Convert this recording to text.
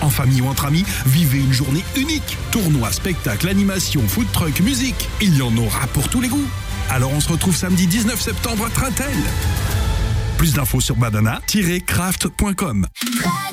En famille ou entre amis, vivez une journée unique. Tournois, spectacles, animations, food truck, musique. Il y en aura pour tous les goûts. Alors on se retrouve samedi 19 septembre à Trintel. Plus d'infos sur banana-craft.com.